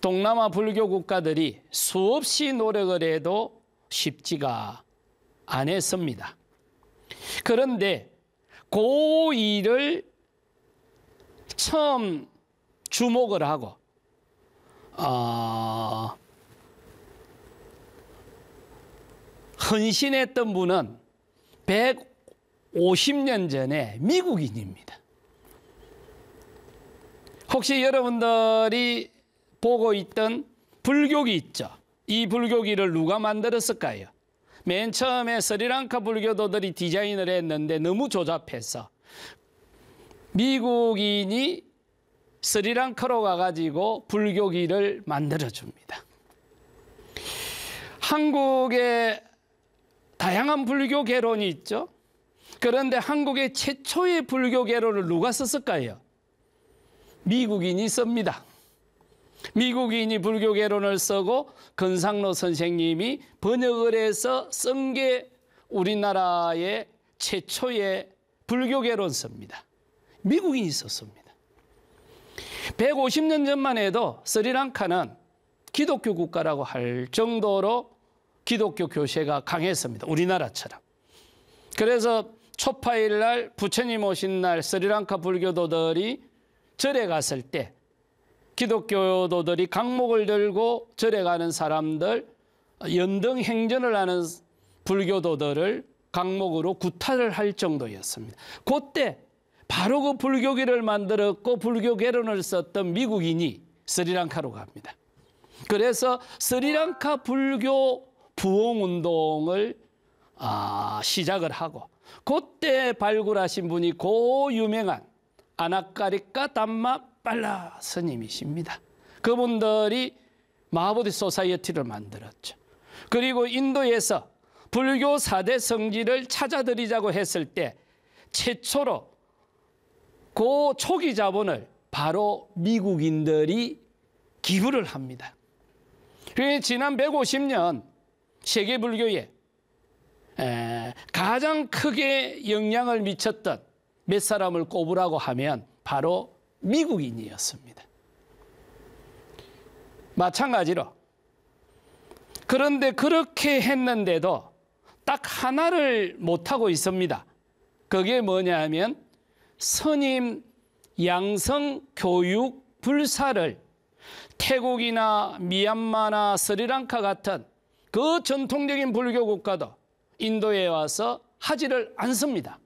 동남아 불교 국가들이 수없이 노력을 해도 쉽지가 않았습니다. 그런데 그 일을 처음 주목을 하고 헌신했던 분은 150년 전에 미국인입니다. 혹시 여러분들이 보고 있던 불교기 있죠? 이 불교기를 누가 만들었을까요? 맨 처음에 스리랑카 불교도들이 디자인을 했는데 너무 조잡해서 미국인이 스리랑카로 가가지고 불교기를 만들어줍니다. 한국에 다양한 불교 개론이 있죠. 그런데 한국의 최초의 불교 개론을 누가 썼을까요? 미국인이 씁니다. 미국인이 불교 개론을 쓰고 건상로 선생님이 번역을 해서 쓴 게 우리나라의 최초의 불교 개론 씁니다. 미국인이 썼습니다. 150년 전만 해도 스리랑카는 기독교 국가라고 할 정도로 기독교 교세가 강했습니다. 우리나라처럼. 그래서 초파일 날 부처님 오신 날 스리랑카 불교도들이 절에 갔을 때 기독교도들이 강목을 들고 절에 가는 사람들, 연등 행전을 하는 불교도들을 강목으로 구타를 할 정도였습니다. 그때 바로 그 불교기를 만들었고 불교 개론을 썼던 미국인이 스리랑카로 갑니다. 그래서 스리랑카 불교 부흥운동을 시작을 하고 그때 발굴하신 분이 고 유명한 아나까리까 담마 빨라 스님이십니다. 그분들이 마하보디 소사이어티를 만들었죠. 그리고 인도에서 불교 4대 성지를 찾아드리자고 했을 때 최초로 그 초기 자본을 바로 미국인들이 기부를 합니다. 지난 150년 세계 불교에 가장 크게 영향을 미쳤던 몇 사람을 꼽으라고 하면 바로 미국인이었습니다. 마찬가지로 그런데 그렇게 했는데도 딱 하나를 못하고 있습니다. 그게 뭐냐 하면 스님 양성 교육 불사를 태국이나 미얀마나 스리랑카 같은 그 전통적인 불교 국가도 인도에 와서 하지를 않습니다.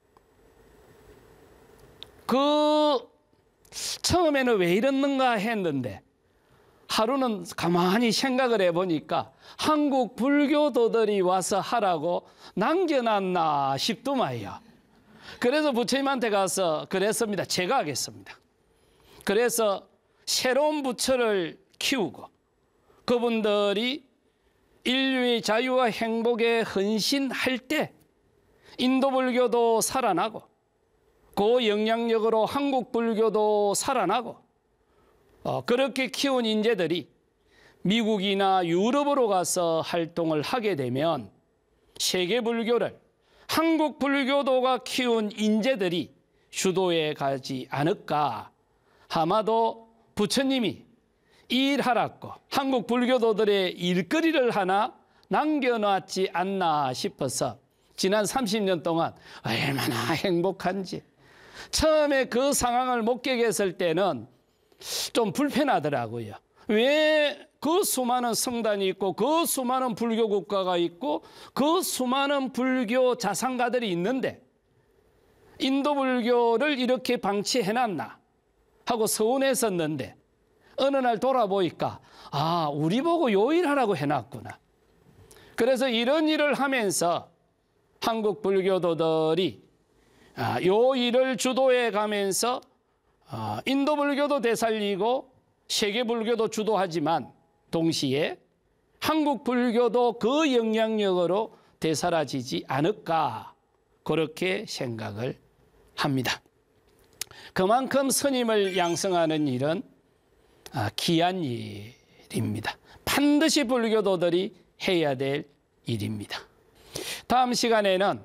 처음에는 왜 이랬는가 했는데 하루는 가만히 생각을 해보니까 한국 불교도들이 와서 하라고 남겨놨나 싶더만요. 그래서 부처님한테 가서 그랬습니다. 제가 하겠습니다. 그래서 새로운 부처를 키우고 그분들이 인류의 자유와 행복에 헌신할 때 인도 불교도 살아나고 그 영향력으로 한국 불교도 살아나고 그렇게 키운 인재들이 미국이나 유럽으로 가서 활동을 하게 되면 세계 불교를 한국 불교도가 키운 인재들이 주도해 가지 않을까. 아마도 부처님이 일하라고 한국 불교도들의 일거리를 하나 남겨놨지 않나 싶어서 지난 30년 동안 얼마나 행복한지. 처음에 그 상황을 목격했을 때는 좀 불편하더라고요. 왜 그 수많은 성단이 있고 그 수많은 불교 국가가 있고 그 수많은 불교 자상가들이 있는데 인도 불교를 이렇게 방치해놨나 하고 서운했었는데 어느 날 돌아보니까 우리 보고 요 일하라고 해놨구나. 그래서 이런 일을 하면서 한국 불교도들이 요 일을 주도해 가면서 인도 불교도 되살리고 세계 불교도 주도하지만 동시에 한국 불교도 그 영향력으로 되사라지지 않을까 그렇게 생각을 합니다. 그만큼 스님을 양성하는 일은 귀한 일입니다. 반드시 불교도들이 해야 될 일입니다. 다음 시간에는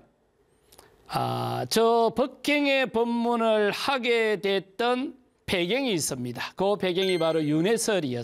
저 법경의 법문을 하게 됐던 배경이 있습니다. 그 배경이 바로 윤회설이었습니다.